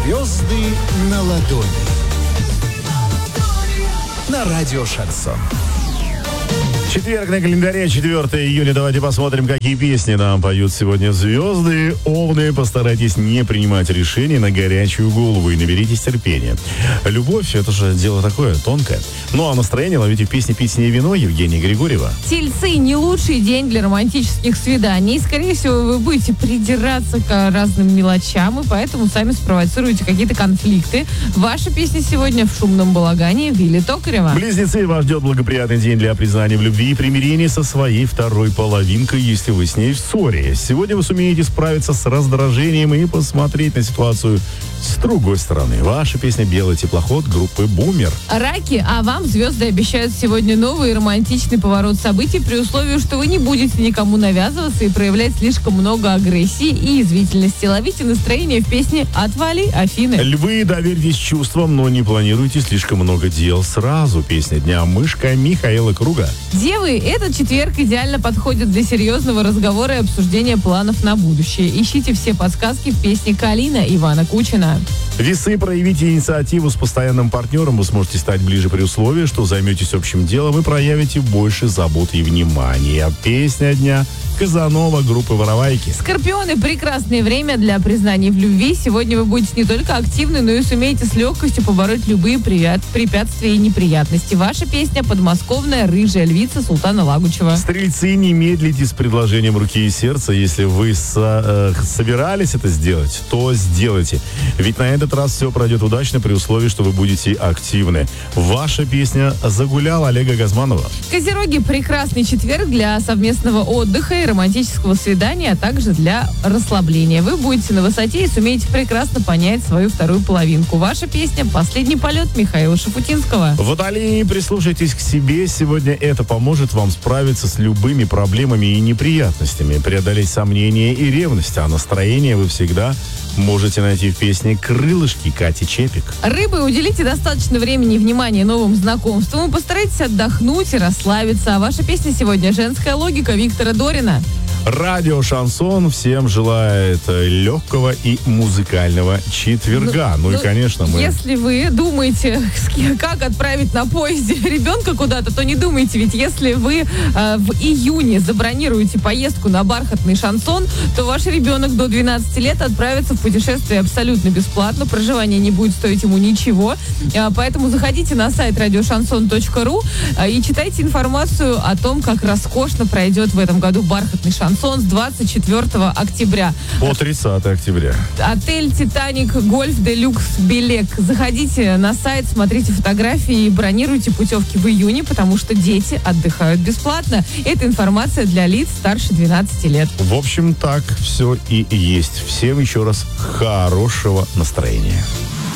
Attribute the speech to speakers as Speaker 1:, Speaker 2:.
Speaker 1: Звезды на ладони. На радио Шансон.
Speaker 2: Четверг на календаре, 4 июня. Давайте посмотрим, какие песни нам поют сегодня звезды. Овны, постарайтесь не принимать решений на горячую голову и наберитесь терпения. Любовь — это же дело такое, тонкое. Ну а настроение ловите в песне «Пить с ней вино» Евгения Григорьева.
Speaker 3: Тельцы, не лучший день для романтических свиданий. Скорее всего, вы будете придираться к разным мелочам, и поэтому сами спровоцируете какие-то конфликты. Ваша песня сегодня в шумном балагане Вилли Токарева.
Speaker 2: Близнецы, вас ждет благоприятный день для признания в любви и примирения со своей второй половинкой, если вы с ней в ссоре. Сегодня вы сумеете справиться с раздражением и посмотреть на ситуацию с другой стороны. Ваша песня «Белый теплоход» группы «Бумер».
Speaker 3: Раки, а вам звезды обещают сегодня новый романтичный поворот событий при условии, что вы не будете никому навязываться и проявлять слишком много агрессии и язвительности. Ловите настроение в песне «Отвали, Афины».
Speaker 2: Львы, доверьтесь чувствам, но не планируйте слишком много дел сразу. Песня дня «Мышка» Михаила Круга.
Speaker 3: Девы, этот четверг идеально подходит для серьезного разговора и обсуждения планов на будущее. Ищите все подсказки в песне «Калина» Ивана Кучина.
Speaker 2: Весы, проявите инициативу с постоянным партнером. Вы сможете стать ближе при условии, что займетесь общим делом и проявите больше заботы и внимания. Песня дня Казанова группы «Воровайки».
Speaker 3: Скорпионы, прекрасное время для признаний в любви. Сегодня вы будете не только активны, но и сумеете с легкостью побороть любые препятствия и неприятности. Ваша песня «Подмосковная рыжая львица» Султана Лагучева.
Speaker 2: Стрельцы, не медлите с предложением руки и сердца. Если вы собирались это сделать, то сделайте. Ведь на этот раз все пройдет удачно при условии, что вы будете активны. Ваша песня «Загулял» Олега Газманова.
Speaker 3: Козероги, прекрасный четверг для совместного отдыха и романтического свидания, а также для расслабления. Вы будете на высоте и сумеете прекрасно понять свою вторую половинку. Ваша песня «Последний полет» Михаила Шафутинского.
Speaker 2: Водолеи, прислушайтесь к себе. Сегодня это поможет вам справиться с любыми проблемами и неприятностями, преодолеть сомнения и ревность, а настроение вы всегда можете найти в песне «Крылышки» Кати Чепик.
Speaker 3: Рыбы, уделите достаточно времени и внимания новым знакомствам и постарайтесь отдохнуть и расслабиться. А ваша песня сегодня «Женская логика» Виктора Дорина.
Speaker 2: Радио «Шансон» всем желает легкого и музыкального четверга. Ну и, конечно, мы...
Speaker 3: Если вы думаете, как отправить на поезде ребенка куда-то, то не думайте, ведь если вы в июне забронируете поездку на бархатный шансон, то ваш ребенок до 12 лет отправится в путешествие абсолютно бесплатно. Проживание не будет стоить ему ничего. Поэтому заходите на сайт радиошансон.ру и читайте информацию о том, как роскошно пройдет в этом году бархатный шансон с 24 октября.
Speaker 2: По 30 октября.
Speaker 3: Отель «Титаник», гольф «Делюкс», Белек. Заходите на сайт, смотрите фотографии и бронируйте путевки в июне, потому что дети отдыхают бесплатно. Это информация для лиц старше 12 лет.
Speaker 2: В общем, так все и есть. Всем еще раз хорошего настроения.